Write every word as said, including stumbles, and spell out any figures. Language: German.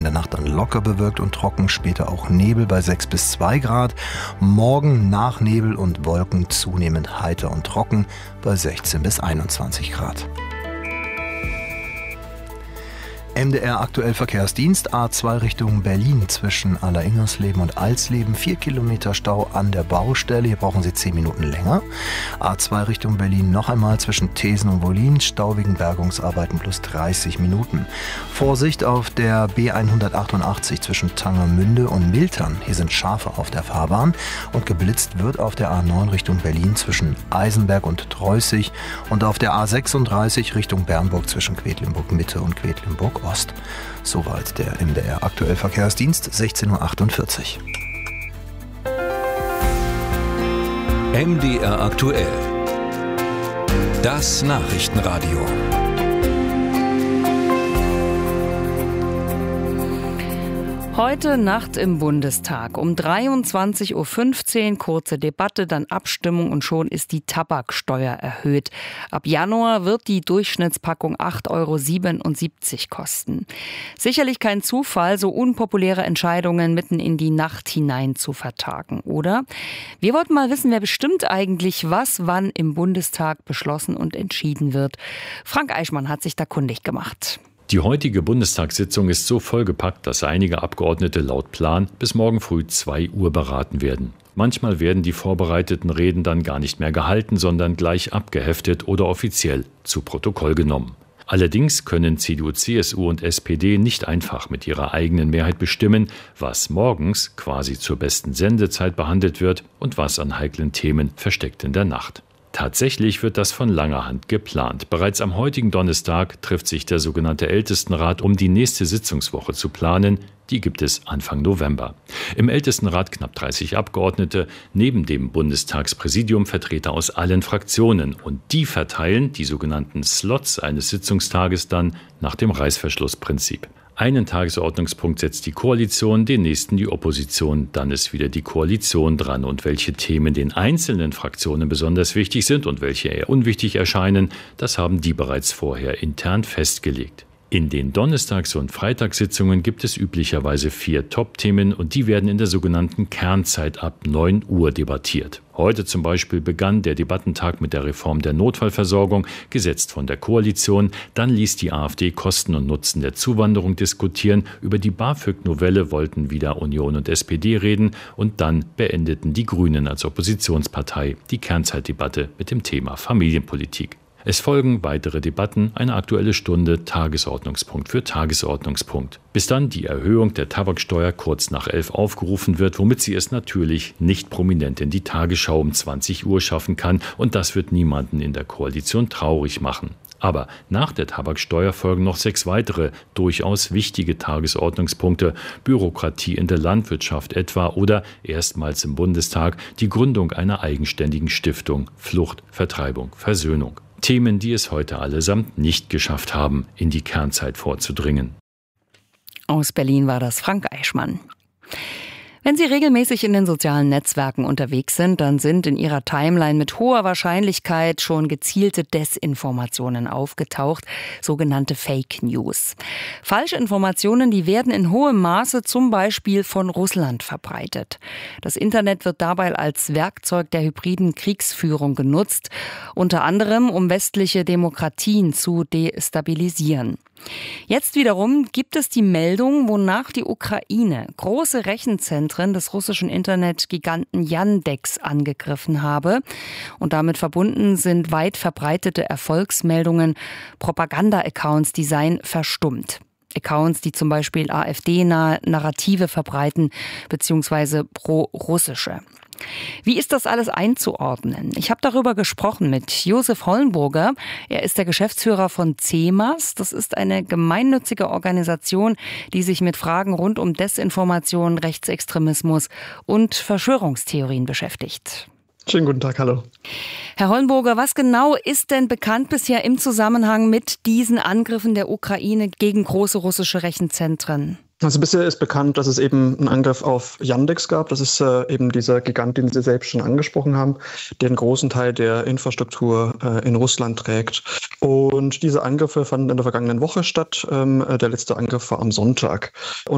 der Nacht dann locker bewölkt und trocken, später auch Nebel bei sechs bis zwei Grad. Morgen nach Nebel und Wolken zunehmend heiter und trocken bei sechzehn bis einundzwanzig Grad. M D R aktuell Verkehrsdienst, A zwei Richtung Berlin zwischen Allersingersleben und Alsleben, vier Kilometer Stau an der Baustelle, hier brauchen Sie zehn Minuten länger. A zwei Richtung Berlin noch einmal zwischen Thesen und Wollin, Stau wegen Bergungsarbeiten plus dreißig Minuten. Vorsicht auf der B hundertachtundachtzig zwischen Tangermünde und Miltern, hier sind Schafe auf der Fahrbahn und geblitzt wird auf der A neun Richtung Berlin zwischen Eisenberg und Treußig und auf der A sechsunddreißig Richtung Bernburg zwischen Quedlinburg Mitte und Quedlinburg Ost. Soweit der M D R aktuell Verkehrsdienst, sechzehn Uhr achtundvierzig. M D R aktuell. Das Nachrichtenradio. Heute Nacht im Bundestag um dreiundzwanzig Uhr fünfzehn, kurze Debatte, dann Abstimmung und schon ist die Tabaksteuer erhöht. Ab Januar wird die Durchschnittspackung acht Euro siebenundsiebzig kosten. Sicherlich kein Zufall, so unpopuläre Entscheidungen mitten in die Nacht hinein zu vertagen, oder? Wir wollten mal wissen, wer bestimmt eigentlich, was wann im Bundestag beschlossen und entschieden wird. Frank Eichmann hat sich da kundig gemacht. Die heutige Bundestagssitzung ist so vollgepackt, dass einige Abgeordnete laut Plan bis morgen früh zwei Uhr beraten werden. Manchmal werden die vorbereiteten Reden dann gar nicht mehr gehalten, sondern gleich abgeheftet oder offiziell zu Protokoll genommen. Allerdings können C D U, C S U und S P D nicht einfach mit ihrer eigenen Mehrheit bestimmen, was morgens quasi zur besten Sendezeit behandelt wird und was an heiklen Themen versteckt in der Nacht. Tatsächlich wird das von langer Hand geplant. Bereits am heutigen Donnerstag trifft sich der sogenannte Ältestenrat, um die nächste Sitzungswoche zu planen. Die gibt es Anfang November. Im Ältestenrat knapp dreißig Abgeordnete, neben dem Bundestagspräsidium Vertreter aus allen Fraktionen. Und die verteilen die sogenannten Slots eines Sitzungstages dann nach dem Reißverschlussprinzip. Einen Tagesordnungspunkt setzt die Koalition, den nächsten die Opposition, dann ist wieder die Koalition dran. Und welche Themen den einzelnen Fraktionen besonders wichtig sind und welche eher unwichtig erscheinen, das haben die bereits vorher intern festgelegt. In den Donnerstags- und Freitagssitzungen gibt es üblicherweise vier Top-Themen und die werden in der sogenannten Kernzeit ab neun Uhr debattiert. Heute zum Beispiel begann der Debattentag mit der Reform der Notfallversorgung, gesetzt von der Koalition. Dann ließ die AfD Kosten und Nutzen der Zuwanderung diskutieren. Über die BAföG-Novelle wollten wieder Union und S P D reden. Und dann beendeten die Grünen als Oppositionspartei die Kernzeitdebatte mit dem Thema Familienpolitik. Es folgen weitere Debatten, eine Aktuelle Stunde, Tagesordnungspunkt für Tagesordnungspunkt. Bis dann die Erhöhung der Tabaksteuer kurz nach elf aufgerufen wird, womit sie es natürlich nicht prominent in die Tagesschau um zwanzig Uhr schaffen kann. Und das wird niemanden in der Koalition traurig machen. Aber nach der Tabaksteuer folgen noch sechs weitere, durchaus wichtige Tagesordnungspunkte. Bürokratie in der Landwirtschaft etwa oder erstmals im Bundestag die Gründung einer eigenständigen Stiftung, Flucht, Vertreibung, Versöhnung. Themen, die es heute allesamt nicht geschafft haben, in die Kernzeit vorzudringen. Aus Berlin war das Frank Eichmann. Wenn Sie regelmäßig in den sozialen Netzwerken unterwegs sind, dann sind in Ihrer Timeline mit hoher Wahrscheinlichkeit schon gezielte Desinformationen aufgetaucht, sogenannte Fake News. Falschinformationen, die werden in hohem Maße zum Beispiel von Russland verbreitet. Das Internet wird dabei als Werkzeug der hybriden Kriegsführung genutzt, unter anderem um westliche Demokratien zu destabilisieren. Jetzt wiederum gibt es die Meldung, wonach die Ukraine große Rechenzentren des russischen Internetgiganten Yandex angegriffen habe. Und damit verbunden sind weit verbreitete Erfolgsmeldungen, Propaganda-Accounts, die seien verstummt. Accounts, die zum Beispiel AfD-nahe Narrative verbreiten, beziehungsweise pro-russische. Wie ist das alles einzuordnen? Ich habe darüber gesprochen mit Josef Hollenburger. Er ist der Geschäftsführer von C E M A S. Das ist eine gemeinnützige Organisation, die sich mit Fragen rund um Desinformation, Rechtsextremismus und Verschwörungstheorien beschäftigt. Schönen guten Tag, hallo. Herr Hollenburger, was genau ist denn bekannt bisher im Zusammenhang mit diesen Angriffen der Ukraine gegen große russische Rechenzentren? Also bisher ist bekannt, dass es eben einen Angriff auf Yandex gab. Das ist äh, eben dieser Gigant, den Sie selbst schon angesprochen haben, der einen großen Teil der Infrastruktur äh, in Russland trägt. Und diese Angriffe fanden in der vergangenen Woche statt. Ähm, der letzte Angriff war am Sonntag. Und